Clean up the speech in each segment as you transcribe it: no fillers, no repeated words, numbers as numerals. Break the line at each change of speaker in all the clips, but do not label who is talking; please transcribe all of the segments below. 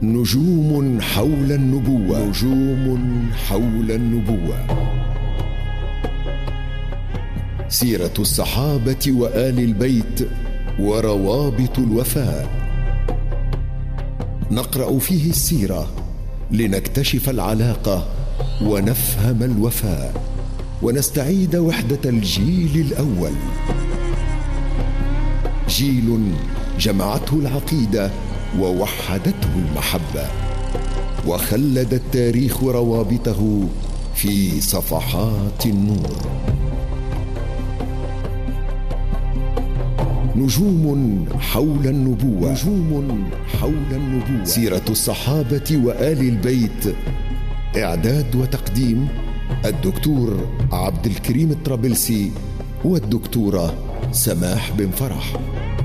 نجوم حول النبوة. نجوم حول النبوة. سيرة الصحابة وآل البيت وروابط الوفاء. نقرأ فيه السيرة لنكتشف العلاقة ونفهم الوفاء ونستعيد وحدة الجيل الأول، جيل جمعته العقيدة ووحدته المحبة، وخلد التاريخ روابطه في صفحات النور. نجوم حول النبوة. نجوم حول النبوة. سيرة الصحابة وآل البيت. إعداد وتقديم الدكتور عبد الكريم الطرابلسي والدكتورة سماح بن فرح.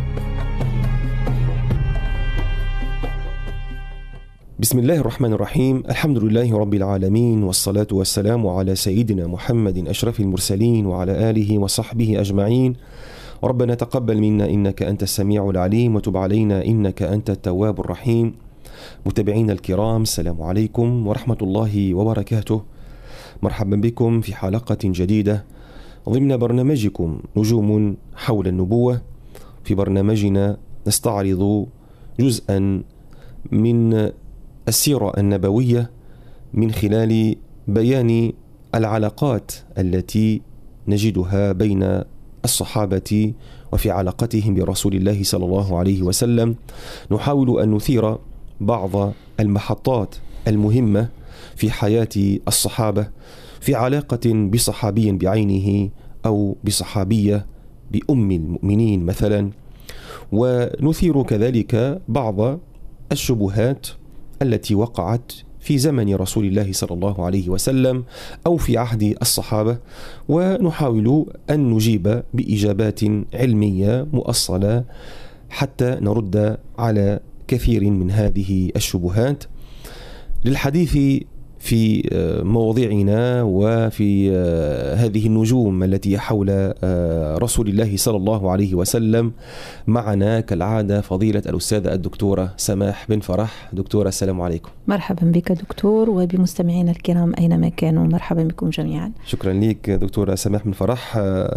بسم الله الرحمن الرحيم. الحمد لله رب العالمين، والصلاة والسلام على سيدنا محمد أشرف المرسلين وعلى آله وصحبه أجمعين. ربنا تقبل منا إنك أنت السميع العليم، وتب علينا إنك أنت التواب الرحيم. متابعينا الكرام، السلام عليكم ورحمة الله وبركاته. مرحبا بكم في حلقة جديدة ضمن برنامجكم نجوم حول النبوة. في برنامجنا نستعرض جزءا من السيرة النبوية من خلال بيان العلاقات التي نجدها بين الصحابة وفي علاقتهم برسول الله صلى الله عليه وسلم. نحاول أن نثير بعض المحطات المهمة في حياة الصحابة في علاقة بصحابي بعينه أو بصحابية بأم المؤمنين مثلا، ونثير كذلك بعض الشبهات التي وقعت في زمن رسول الله صلى الله عليه وسلم أو في عهد الصحابة، ونحاول أن نجيب بإجابات علمية مؤصلة حتى نرد على كثير من هذه الشبهات. للحديث في مواضيعنا وفي هذه النجوم التي حول رسول الله صلى الله عليه وسلم، معنا كالعادة فضيلة الأستاذة الدكتورة سماح بن فرح. دكتورة، السلام عليكم.
مرحبا بك دكتور وبمستمعينا الكرام أينما كانوا، مرحبا بكم جميعا.
شكرا لك دكتورة سماح بن فرح،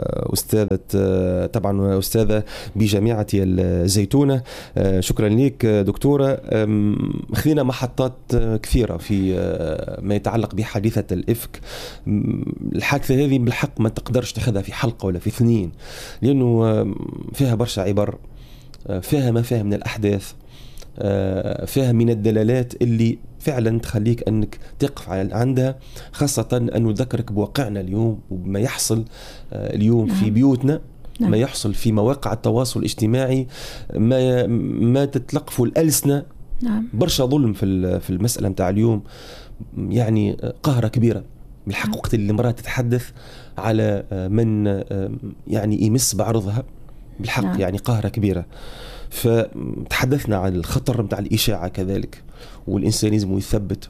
طبعا أستاذة بجامعة الزيتونة. شكرا لك دكتورة. خذينا محطات كثيرة في ما يتعلق بحادثة الإفك. الحادثة هذه بالحق ما تقدرش تاخذها في حلقة ولا في اثنين، لأنه فيها برشا عبر، فيها ما فيها من الأحداث، فيها من الدلالات اللي فعلا تخليك أنك تقف عندها، خاصة أن نذكرك بواقعنا اليوم وبما يحصل اليوم في بيوتنا، ما يحصل في مواقع التواصل الاجتماعي، ما تتلقف الألسنة. برشا ظلم في المسألة متاع اليوم، يعني قهرة كبيرة بالحق. وقت اللي المرأة تتحدث على من يعني يمس بعرضها بالحق، يعني قهرة كبيرة. فتحدثنا عن الخطر متاع الإشاعة كذلك، والإنسان لازم يثبت،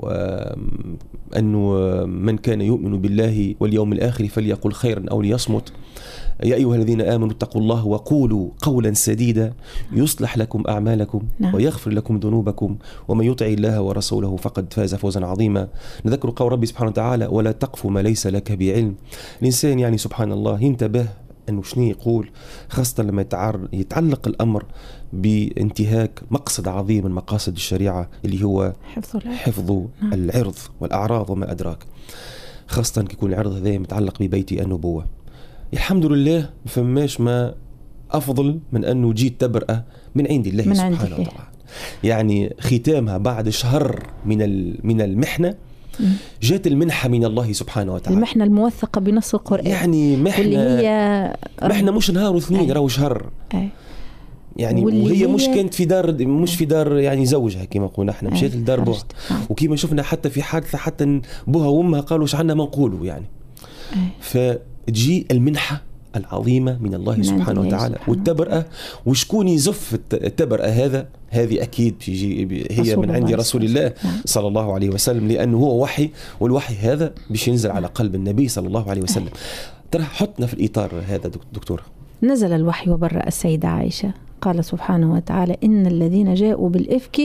وأنه من كان يؤمن بالله واليوم الآخر فليقل خيرا أو ليصمت. يا أيها الذين آمنوا اتقوا الله وقولوا قولا سديدا يصلح لكم أعمالكم ويغفر لكم ذنوبكم ومن يطع الله ورسوله فقد فاز فوزا عظيما. نذكر قول ربي سبحانه وتعالى: ولا تقف ما ليس لك بعلم. الإنسان يعني سبحان الله ينتبه أنه شنو يقول، خاصة لما يتعلق الأمر بانتهاك مقصد عظيم من مقاصد الشريعة اللي هو حفظ العرض والأعراض وما أدراك، خاصة يكون العرض هذا متعلق ببيت النبوة. الحمد لله فماش ما أفضل من أنه جيت تبرأة من عند الله سبحانه وتعالى. يعني ختامها بعد شهر من المحنة، جات المنحة من الله سبحانه وتعالى،
المحنة الموثقة بنص القرآن،
يعني محنة مش نهار واثنين، راهو شهر. يعني وهي مش كانت في دار يعني زوجها كما قلنا احنا، مشيت لدار بوها. وكما شفنا حتى في حادثة حتى بوها وامها قالوا ايش عنا ما نقولوا يعني. فتجي المنحة العظيمة من الله سبحانه وتعالى والتبرأة. وشكون يزف التبرأة هذه أكيد هي من عند رسول الله صلى الله عليه وسلم، لأنه هو وحي، والوحي هذا باش ينزل على قلب النبي صلى الله عليه وسلم. ترى حطنا في الإطار هذا دكتورة.
نزل الوحي وبرأ السيدة عائشة، قال سبحانه وتعالى: إن الذين جاءوا بالإفك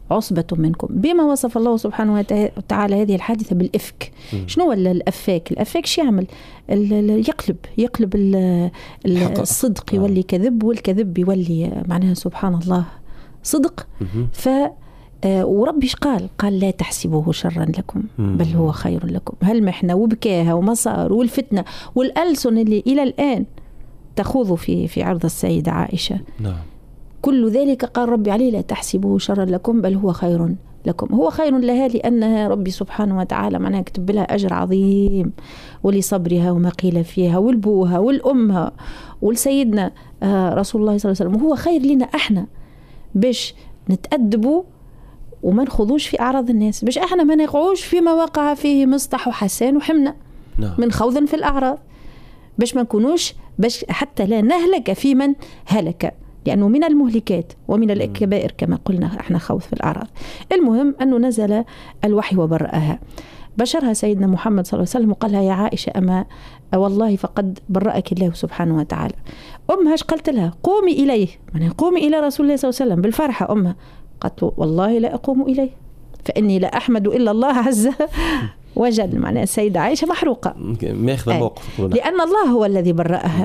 عصبة منكم، بما وصف الله سبحانه وتعالى هذه الحادثة بالإفك. شنو هو الأفاك؟ الأفاك شو يعمل؟ يقلب الصدق يولي كذب، والكذب يولي معناها سبحان الله صدق. وربي قال لا تحسبوه شرا لكم بل هو خير لكم. هالمحنة وبكاها ومصار والفتنة والألسن اللي إلى الآن تخوض في عرض السيدة عائشة، كل ذلك قال ربي عليه لا تحسبوه شرا لكم بل هو خير لكم. هو خير لها لأنها ربي سبحانه وتعالى معناها كتب لها أجر عظيم، ولصبرها وما قيل فيها، والبوها والأمها والسيدنا رسول الله صلى الله عليه وسلم. وهو خير لنا احنا باش نتأدبوا وما نخوضوش في أعراض الناس، باش احنا ما نقعوش فيما وقع فيه مصطح وحسان وحمنا من خوض في الأعراض، باش ما نكونوش، باش حتى لا نهلك في من هلك، لأنه من المهلكات ومن الكبائر كما قلنا احنا خوض في الأعراض. المهم أنه نزل الوحي وبرأها، بشرها سيدنا محمد صلى الله عليه وسلم وقال لها يا عائشة أما والله فقد برأك الله سبحانه وتعالى. أمها قالت لها قومي إليه، قومي إلى رسول الله صلى الله عليه وسلم بالفرحة. أمها قالت له والله لا أقوم إليه فإني لا أحمد إلا الله عز وجل. معناها السيدة عائشة محروقة
ماخذة موقف
لأن الله هو الذي برأها.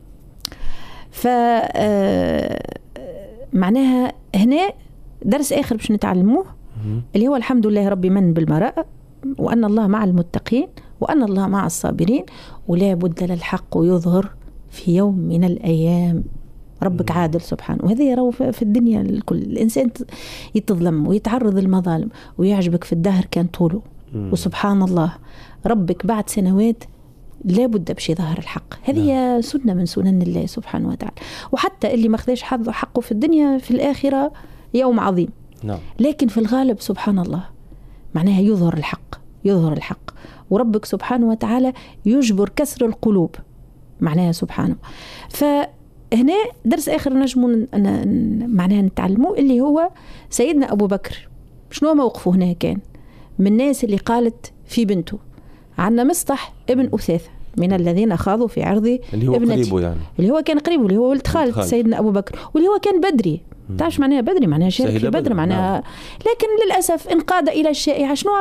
معناها هنا درس آخر باش نتعلموه اللي هو الحمد لله ربي من بالمراء، وأن الله مع المتقين، وأن الله مع الصابرين، ولا بد للحق يظهر في يوم من الأيام. ربك عادل سبحانه، وهذا يروا في الدنيا الكل. الإنسان يتظلم ويتعرض للمظالم ويعجبك في الدهر كان طوله، وسبحان الله ربك بعد سنوات لا بد باش يظهر الحق. هذه سنة من سنن الله سبحانه وتعالى. وحتى اللي ما خذاش حقه في الدنيا في الآخرة يوم عظيم. لكن في الغالب سبحان الله معناها يظهر الحق، وربك سبحانه وتعالى يجبر كسر القلوب معناها سبحانه. فهنا درس آخر نجم معناها نتعلمه اللي هو سيدنا أبو بكر شنو موقفه هنا كان من الناس اللي قالت في بنته. عنا مصطح ابن أثاثة من الذين خاضوا في عرض
اللي هو قريبه، يعني
اللي هو كان قريبه، اللي هو ولد خالد سيدنا أبو بكر، واللي هو كان بدري. تعرف معناها بدري معناها شارك في بدر معناها. لكن للأسف انقاد إلى الشائعة. شنو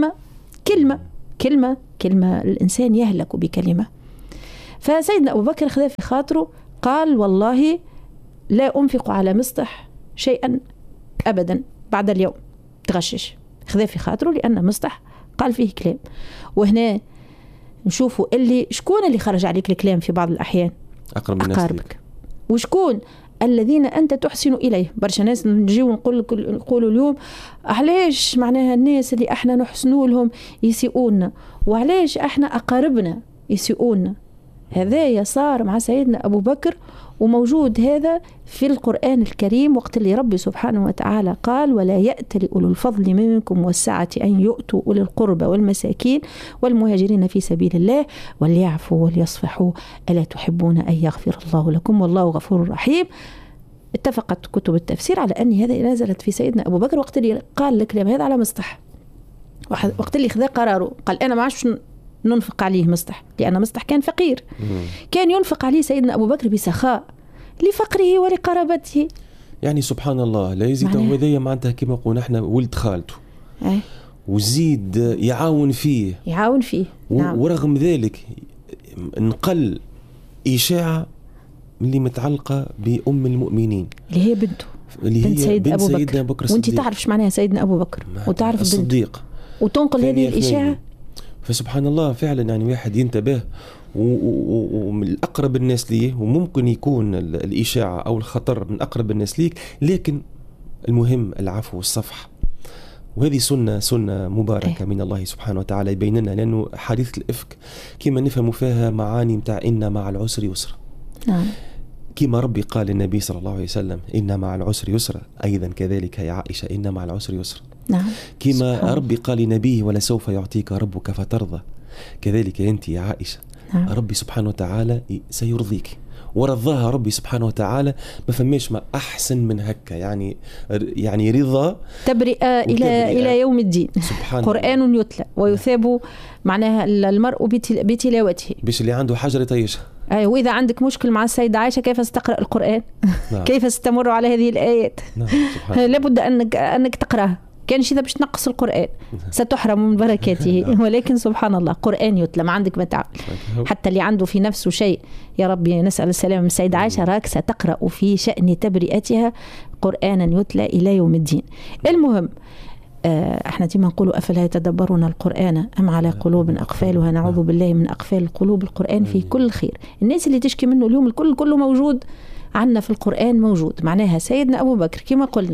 كلمة الإنسان يهلك بكلمة. فسيدنا أبو بكر خذا في خاطره قال والله لا أنفق على مصطح شيئا أبدا بعد اليوم. تغشش خذا في خاطره لأن مصطح قال فيه كلام. وهنا نشوفوا اللي شكون اللي خرج عليك الكلام في بعض الأحيان؟ أقاربك. وشكون الذين أنت تحسن إليه؟ برشا ناس نجيو نقولوا اليوم علاش معناها الناس اللي احنا نحسنوا لهم يسيئون، وعلاش احنا أقاربنا يسيئون. هذا صار مع سيدنا أبو بكر، وموجود هذا في القرآن الكريم وقت اللي ربي سبحانه وتعالى قال ولا يأتل أولو الفضل منكم والسعة أن يؤتوا أولي القربى والمساكين والمهاجرين في سبيل الله وليعفوا وليصفحوا ألا تحبون أن يغفر الله لكم والله غفور رحيم. اتفقت كتب التفسير على أن هذا نزلت في سيدنا أبو بكر وقت اللي قال الكلام هذا على مصطح، وقت اللي خذا قراره قال أنا ما عادش ننفق عليه مصطح، لأن مصطح كان فقير. كان ينفق عليه سيدنا أبو بكر بسخاء لفقره ولقرابته.
يعني سبحان الله لا يزيد وذي معناتها كما قلنا احنا ولد خالته وزيد يعاون فيه
نعم.
ورغم ذلك نقل إشاعة اللي متعلقة بأم المؤمنين
اللي هي بنته، بنت سيدنا أبو بكر. وانت تعرف معناها سيدنا أبو بكر وتعرف
الصديق
وتنقل هذه الإشاعة.
فسبحان الله فعلا يعني واحد ينتبه ومن أقرب الناس ليه، وممكن يكون الإشاعة أو الخطر من أقرب الناس ليك، لكن المهم العفو والصفح. وهذه سنة مباركة من الله سبحانه وتعالى يبين لنا، لأنه حديث الإفك كما نفهم فيها معاني متاع إن مع العسر يسرا. كما ربي قال للنبي صلى الله عليه وسلم إن مع العسر يسرا، أيضا كذلك يا عائشة إن مع العسر يسرا. كما ربي قال لنبيه ولسوف يعطيك ربك فترضى، كذلك أنت يا عائشة ربي سبحانه وتعالى سيرضيك. ورضاها ربي سبحانه وتعالى ما فماش ما أحسن من هكا، يعني رضا
تبرئة إلى يوم الدين. قرآن يتلى ويثاب معناها المرء بتلاوته،
باش اللي عنده حجر يطيشها.
وإذا عندك مشكل مع السيدة عائشة كيف ستقرأ القرآن؟ نعم. كيف ستمر على هذه الآيات؟ نعم. لابد أنك تقرأها. كان شيء باش تنقص القرآن ستحرم من بركاته. ولكن سبحان الله قرآن يتلى، ما عندك ما تعمل. حتى اللي عنده في نفسه شيء، يا ربي نسأل السلام من السيدة عائشة، راك ستقرأ في شأن تبرئتها قرآنا يتلى إلى يوم الدين. المهم احنا ديما نقولوا أفلا يتدبرون القرآن أم على قلوب أقفالها. نعوذ بالله من أقفال القلوب. القرآن فيه كل خير. الناس اللي تشكي منه اليوم الكل كله موجود عندنا في القرآن، موجود. معناها سيدنا أبو بكر كما قلنا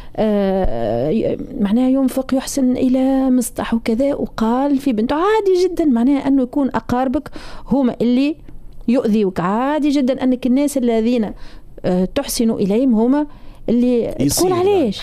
معناها ينفق يحسن إلى مصطح وكذا، وقال في بنته عادي جدا معناها أنه يكون أقاربك هما اللي يؤذيوك. عادي جدا أنك الناس الذين تحسن إليهم هما اللي تقول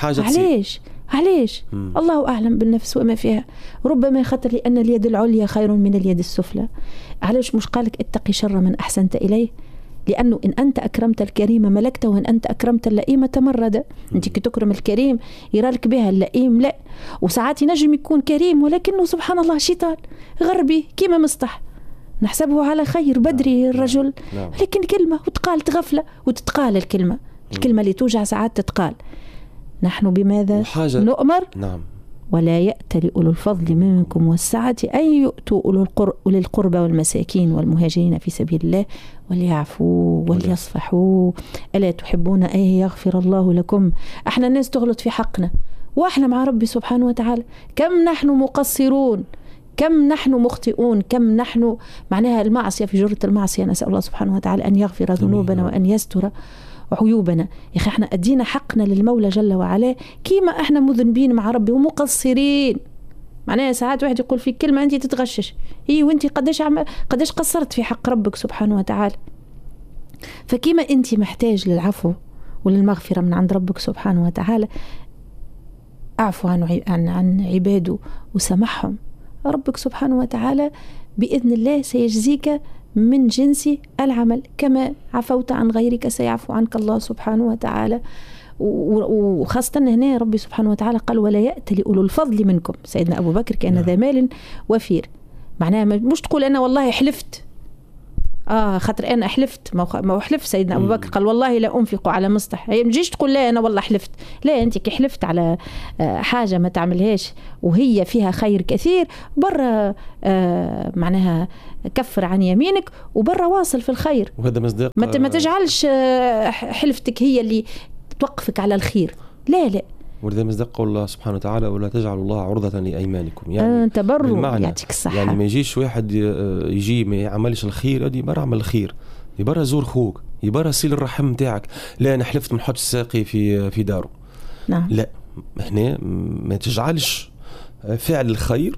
علاش الله أعلم بالنفس وما فيها. ربما خطر لأن اليد العليا خير من اليد السفلى. علاش مش قالك اتقي شر من أحسنت إليه؟ لأنه إن أنت أكرمت الكريم ملكته، وإن أنت أكرمت اللئيم تمرد. أنت كي تكرم الكريم يرالك بها، اللئيم لا. وساعات ينجم يكون كريم ولكنه سبحان الله شيطان غربي كيما مصطح، نحسبه على خير بدري الرجل، لكن كلمة وتقال غفلة وتتقال الكلمة اللي توجع ساعات تتقال. نحن بماذا نؤمر؟ نعم. ولا يأتل أولو الفضل منكم والسعة أن يؤتوا أولي القربى والمساكين والمهاجرين في سبيل الله وليعفوا وليصفحوا ألا تحبون أن يغفر الله لكم. احنا الناس تغلط في حقنا واحنا مع ربي سبحانه وتعالى. كم نحن مقصرون، كم نحن مخطئون، كم نحن معناها المعصية في جرة المعصية. نسأل الله سبحانه وتعالى أن يغفر ذنوبنا وأن يستر وعيوبنا. يا أخي احنا أدينا حقنا للمولى جل وعلا كيما احنا مذنبين مع ربي ومقصرين. معناها ساعات واحد يقول فيك كلمة أنت تتغشش، هي وانت قداش قصرت في حق ربك سبحانه وتعالى. فكيما أنت محتاج للعفو وللمغفرة من عند ربك سبحانه وتعالى، أعفو عن عباده وسمحهم. ربك سبحانه وتعالى بإذن الله سيجزيك من جنس العمل، كما عفوت عن غيرك سيعفو عنك الله سبحانه وتعالى. وخاصة هنا ربي سبحانه وتعالى قال ولا يأتل أولو الفضل منكم. سيدنا أبو بكر كان ذا مال وفير. معناها مش تقول أنا والله حلفت خاطر أنا حلفت، ما حلف سيدنا أبو بكر قال والله لا أنفق على مصطح. هي مجيش تقول لا أنا والله حلفت، لا أنت كي حلفت على حاجة ما تعملهاش وهي فيها خير كثير برا معناها كفر عن يمينك وبرا واصل في الخير.
وهذا مصداق
ما تجعلش حلفتك هي اللي توقفك على الخير، لا.
ولذا مصداق قول الله سبحانه وتعالى ولا تجعلوا الله عرضة لأيمانكم. يعني
تبروا يعطيك الصحة.
يعني ما يجيش واحد يجي ما يعملش الخير ادي برا عمل الخير، يبرا زور خوك، يبرا سيل الرحم نتاعك. لا انا حلفت من حط الساقي في داره.
نعم.
لا هنا ما تجعلش فعل الخير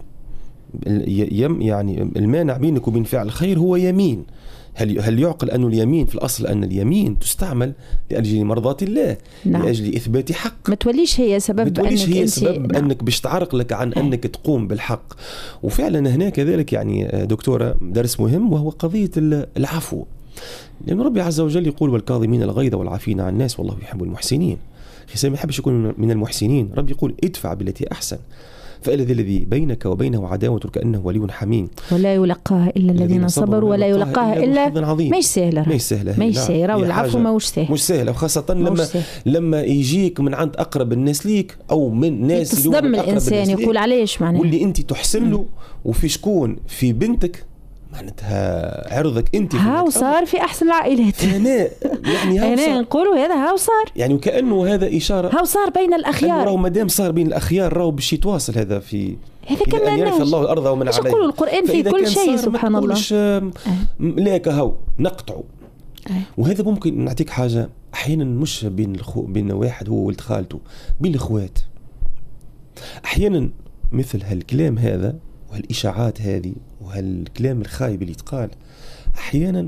يعني المانع بينك وبين فعل الخير هو يمين. هل يعقل أن اليمين في الأصل أن اليمين تستعمل لأجل مرضاة الله؟ نعم. لأجل إثبات حق.
ما توليش هي سبب
أنك باش تعرق لك عن أنك تقوم بالحق. وفعلا هنا كذلك يعني دكتورة درس مهم وهو قضية العفو، لأن ربي عز وجل يقول والكاظمين الغيظ والعافين عن الناس والله يحب المحسنين. خي ما يحبش يكون من المحسنين. ربي يقول ادفع بالتي أحسن فالذي بينك وبينه عداوة كأنه ولي حميم
ولا يلقاها إلا الذين صبروا ولا يلقاها إلا مش سهلة والعفو مش
سهل وخاصة لما يجيك من عند أقرب الناس ليك أو من ناس
تصدم الإنسان يقول عليش معناه
واللي أنت تحسن له وفي شكون في بنتك معناتها عرضك انت
هاو صار في احسن العائلات
هنا يعني
هنا نقولوا هذا هاو صار
يعني وكأنه هذا إشارة
هاو صار بين الأخيار.
راهو مادام صار بين الأخيار راهو باش يتواصل هذا في
هذا كمان
يرث الله الأرض ومن عليها.
يقولوا القرآن في كل شيء سبحان الله.
لاك هاو نقطعوا. وهذا ممكن نعطيك حاجة أحيانا مش بين واحد هو ولد خالته، بين الأخوات أحيانا مثل هالكلام هذا وهالإشاعات هذه وهالكلام الخايب اللي يتقال أحيانا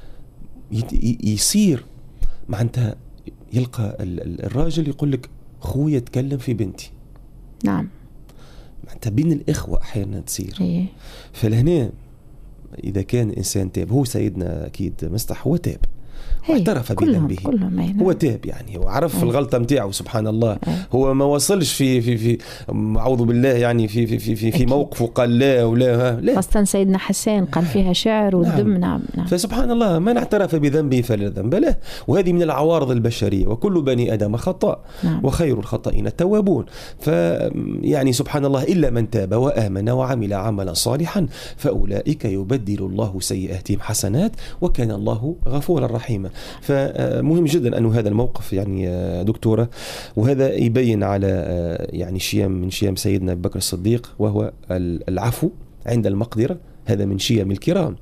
يصير معناتها يلقى الراجل يقول لك خويا تكلم في بنتي.
نعم.
معناتها بين الإخوة أحيانا تصير. فلهنا إذا كان إنسان تاب، هو سيدنا أكيد مصطح هو تاب واعترف بذنبه. هو تاب يعني، وعرف الغلطة متاعه سبحان الله. هو ما وصلش في أعوذ بالله يعني في موقف وقال لا ولا
خاصة سيدنا حسين قال فيها شعر والدم. نعم.
فسبحان الله من اعترف بذنبه فلا ذنب له، وهذه من العوارض البشرية، وكل بني آدم خطأ وخير الخطائين التوابون. فيعني سبحان الله إلا من تاب وآمن وعمل عملا صالحا فأولئك يبدل الله سيئاتهم حسنات وكان الله غفورا رحيما. فمهم جدا أن هذا الموقف يعني دكتورة، وهذا يبين على يعني شيم من شيم سيدنا أبو بكر الصديق، وهو العفو عند المقدرة. هذا من شيم الكرام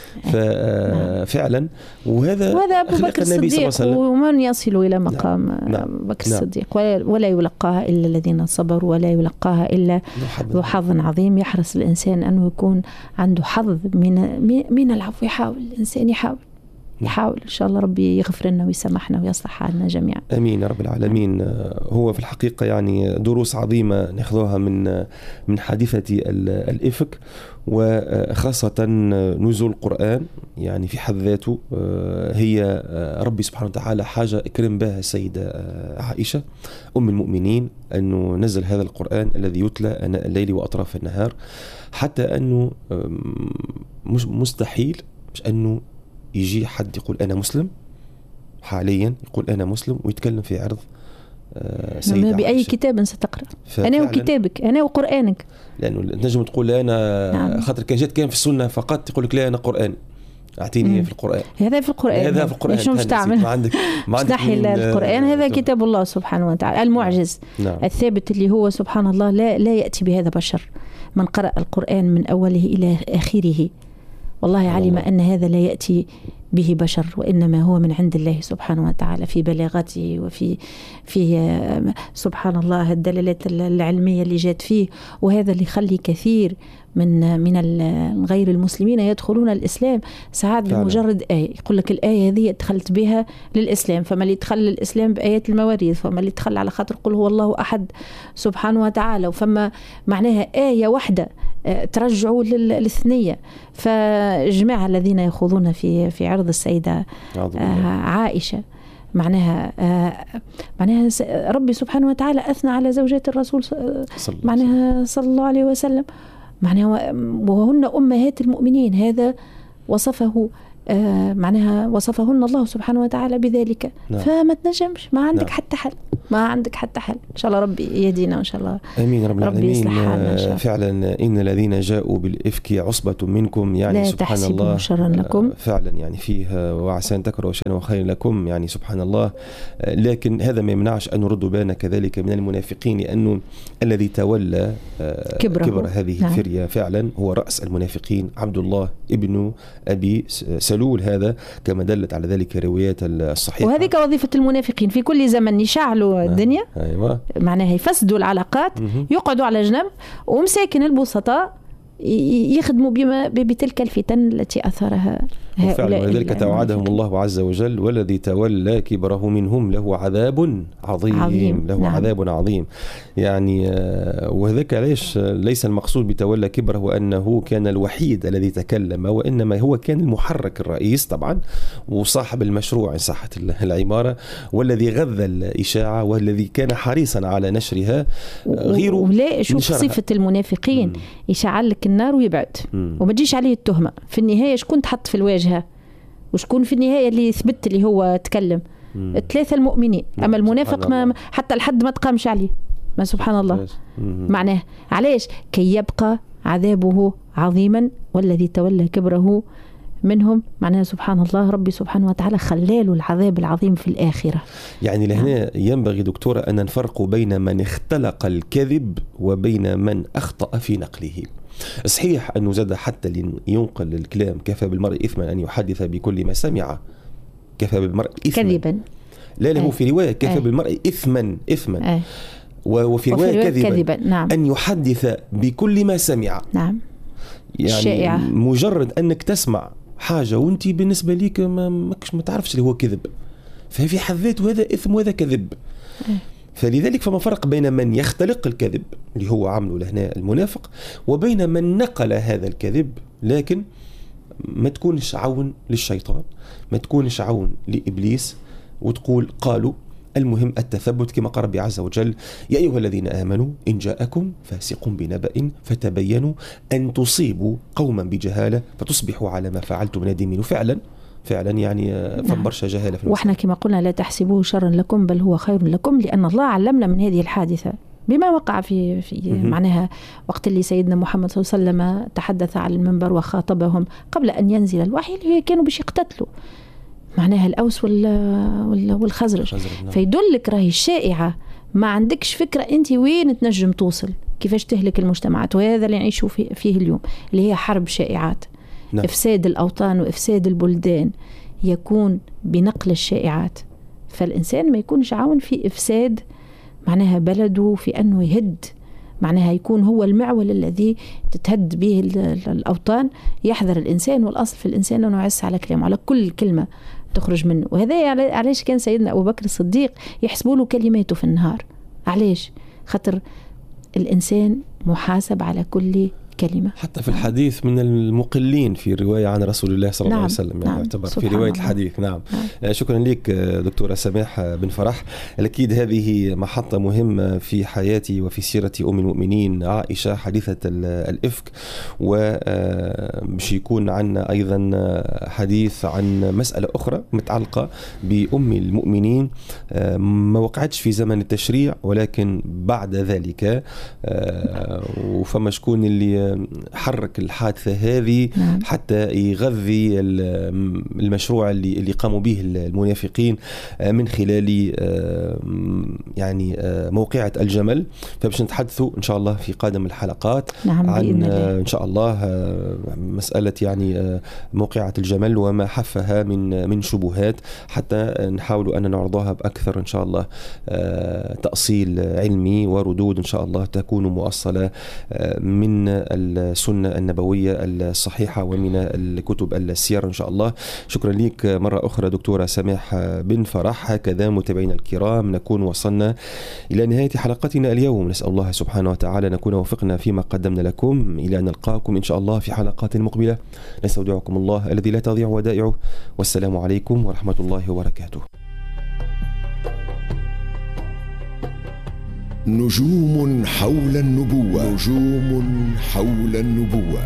فعلا، وهذا
أبو بكر الصديق، ومن يصل إلى مقام أبو بكر الصديق ولا يلقاها إلا الذين صبروا ولا يلقاها إلا ذو حظ عظيم. يحرص الإنسان أنه يكون عنده حظ من العفو. يحاول الإنسان يحاول إن شاء الله ربي يغفر لنا ويسامحنا ويصلح حالنا جميعا.
أمين يا رب العالمين. هو في الحقيقة يعني دروس عظيمة نأخذها من حادثة الإفك، وخاصة نزول القرآن يعني في حد ذاته هي ربي سبحانه وتعالى حاجة اكرم بها السيدة عائشة أم المؤمنين، أنه نزل هذا القرآن الذي يتلى آناء الليل وأطراف النهار، حتى أنه مستحيل مش أنه يجي حد يقول أنا مسلم حاليا، يقول أنا مسلم ويتكلم في عرض سيدة
بأي
عائشة.
كتاب ستقرأ؟ أنا وكتابك، أنا وقرآنك.
لأنه نجم تقول أنا خاطر كان جات كان في السنة فقط تقول لك لا أنا قرآن، أعطيني في القرآن.
هذا في القرآن. شو مش تعمل؟
ما عندك
القرآن هذا كتاب الله سبحانه وتعالى المعجز الثابت، اللي هو سبحان الله لا يأتي بهذا بشر. من قرأ القرآن من أوله إلى آخره والله علم أن هذا لا يأتي به بشر، وإنما هو من عند الله سبحانه وتعالى في بلاغته وفي سبحان الله الدلالات العلمية اللي جات فيه. وهذا اللي يخلي كثير من غير المسلمين يدخلون الإسلام ساعات بمجرد آية. يقول لك الآية هذه دخلت بها للإسلام، فما اللي دخل للإسلام بآيات المواريث، فما اللي دخل على خاطر قل هو الله أحد سبحانه وتعالى، وفما معناها آية واحدة ترجعوا للثنية. فجماعة الذين يخوضون في عرض السيدة عائشة معناها ربي سبحانه وتعالى أثنى على زوجات الرسول معناها صلى الله عليه وسلم، معناها وهن أمهات المؤمنين. هذا وصفه معناها وصفهن الله سبحانه وتعالى بذلك. فما تنجمش، ما عندك حتى حل، ما عندك حتى حل. إن شاء الله ربي يهدينا وإن شاء الله.
آمين رب العالمين.
يصلح حالنا
فعلا إن الذين جاءوا بالإفك عصبة منكم يعني سبحان الله
شرا لكم.
فعلا يعني فيه وعسى أن تكرهوا شيئا وخير لكم يعني سبحان الله. لكن هذا ما يمنعش أن نرد بالنا كذلك من المنافقين، لأنه الذي تولى كبر هذه الفرية فعلا هو رأس المنافقين عبد الله ابن أبي سلول، هذا كما دلت على ذلك روايات الصحيحة.
وهذه وظيفة المنافقين في كل زمن، يشعلوا الدنيا معناها يفسدوا العلاقات، يقعدوا على جنب، ومساكن البسطاء يخدموا بتلك الفتن التي أثرها هؤلاء.
ولذلك توعدهم الله عز وجل والذي تولى كبره منهم له عذاب عظيم. له عذاب عظيم يعني. وذلك ليس المقصود بتولى كبره وأنه كان الوحيد الذي تكلم، وإنما هو كان المحرك الرئيس طبعا وصاحب المشروع إن صحت العبارة، والذي غذى الإشاعة والذي كان حريصا على نشرها. غيره
ولا شوف صفة المنافقين يشعل لك النار ويبعد وما تجيش عليه التهمة. في النهاية شكون تحط في الواجهة وشكون في النهاية اللي ثبت اللي هو تكلم؟ الثلاثة المؤمنين. أما المنافق ما حتى لحد ما تقامش عليه، ما سبحان الله. معناه علاش؟ كي يبقى عذابه عظيما والذي تولى كبره منهم، معناها سبحان الله ربي سبحانه وتعالى خلاله العذاب العظيم في الآخرة.
يعني لهنا ينبغي دكتورة أن نفرق بين من اختلق الكذب وبين من أخطأ في نقله. صحيح أنه زاد حتى ينقل الكلام كفى بالمرء إثما أن يحدث بكل ما سمع، كفى بالمرء إثما كذبا، لا له في رواية كفى بالمرء إثما وفي رواية كذبا
نعم.
أن يحدث بكل ما سمع.
نعم.
يعني
الشائعة.
مجرد أنك تسمع حاجة وانت بالنسبة ليك ما تعرفش اللي هو كذب، ففي حد ذاته هذا إثم وهذا كذب. فلذلك فما فرق بين من يختلق الكذب اللي هو عمله لهنا المنافق، وبين من نقل هذا الكذب لكن ما تكونش عون للشيطان، ما تكونش عون لإبليس وتقول قالوا. المهم التثبت كما قال ربي عز وجل: يا أيها الذين آمنوا إن جاءكم فاسق بنبأ فتبينوا أن تصيبوا قوما بجهالة فتصبحوا على ما فعلتم نادمين. وفعلا يعني فبرشا جهالة في
وإحنا كما قلنا لا تحسبوه شرا لكم بل هو خير لكم، لأن الله علمنا من هذه الحادثة بما وقع في معناها وقت اللي سيدنا محمد صلى الله عليه وسلم تحدث على المنبر وخاطبهم قبل أن ينزل الوحي اللي كانوا باش يقتتلوا معناها الأوس والخزرج. فيدلك راهي الشائعة ما عندكش فكرة أنت وين تنجم توصل، كيفاش تهلك المجتمعات. وهذا اللي نعيشه فيه اليوم اللي هي حرب شائعات. نعم. إفساد الأوطان وإفساد البلدان يكون بنقل الشائعات، فالإنسان ما يكونش عاون في إفساد معناها بلده، في أنه يهد معناها يكون هو المعول الذي تتهد به الأوطان. يحذر الإنسان، والأصل في الإنسان أنه يعس على كلامه، على كل كلمة تخرج منه. وهذا علاش كان سيدنا أبو بكر الصديق يحسبوا له كلماته في النهار. علاش؟ خاطر الإنسان محاسب على كل كلمة.
حتى في الحديث من المقلين في رواية عن رسول الله صلى الله عليه وسلم، يعني يعتبر في رواية الحديث. نعم. شكرا لك دكتورة سماح بن فرح. أكيد هذه محطة مهمة في حياتي وفي سيرة أم المؤمنين عائشة حديثة الإفك، ومش يكون عنا أيضا حديث عن مسألة أخرى متعلقة بأم المؤمنين ما وقعتش في زمن التشريع ولكن بعد ذلك، وفما شكون اللي حرك الحادثة هذه حتى يغذي المشروع اللي قاموا به المنافقين من خلال يعني موقعة الجمل. فبش نتحدثوا إن شاء الله في قادم الحلقات عن إن شاء الله مسألة يعني موقعة الجمل وما حفها من شبهات، حتى نحاول أن نعرضها بأكثر إن شاء الله تأصيل علمي وردود إن شاء الله تكون مؤصلة من السنة النبوية الصحيحة ومن الكتب السير إن شاء الله. شكرا لك مرة أخرى دكتورة سماح بن فرح. هكذا متابعينا الكرام نكون وصلنا إلى نهاية حلقتنا اليوم. نسأل الله سبحانه وتعالى نكون وفقنا فيما قدمنا لكم إلى أن نلقاكم إن شاء الله في حلقات مقبلة. نستودعكم الله الذي لا تضيع ودائعه، والسلام عليكم ورحمة الله وبركاته.
نجوم حول النبوة. نجوم حول النبوة.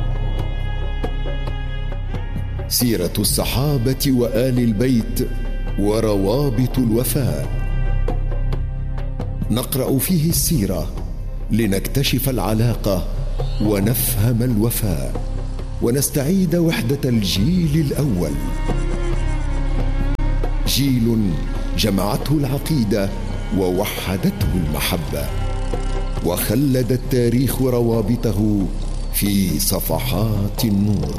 سيرة الصحابة وآل البيت وروابط الوفاء. نقرأ فيه السيرة لنكتشف العلاقة ونفهم الوفاء ونستعيد وحدة الجيل الأول، جيل جمعته العقيدة ووحدته المحبة، وخلد التاريخ روابطه في صفحات النور.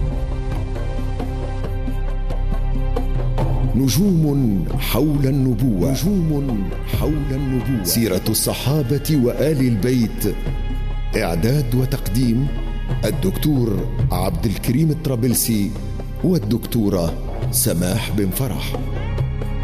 نجوم حول النبوة. نجوم حول النبوة. سيرة الصحابة وآل البيت. إعداد وتقديم الدكتور عبد الكريم الطرابلسي والدكتورة سماح بن فرح.